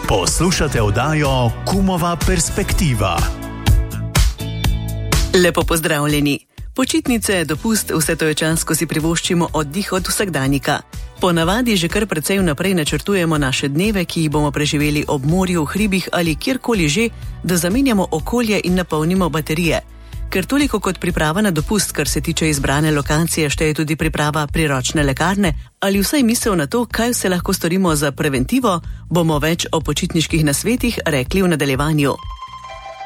Poslušate oddajo Kumova perspektiva. Lepo pozdravljeni. Počitnice, dopust, vse to je čas, ko si privoščimo oddih od vsakdanjika. Ponavadi že kar precej vnaprej načrtujemo naše dneve, ki jih bomo preživeli ob morju, v hribih ali kjerkoli že, da zamenjamo okolje in napolnimo baterije. Ker toliko kot priprava na dopust, kar se tiče izbrane lokacije, šteje tudi priprava priročne lekarne ali vsaj misel na to, kaj vse lahko storimo za preventivo, bomo več o počitniških nasvetih rekli v nadaljevanju.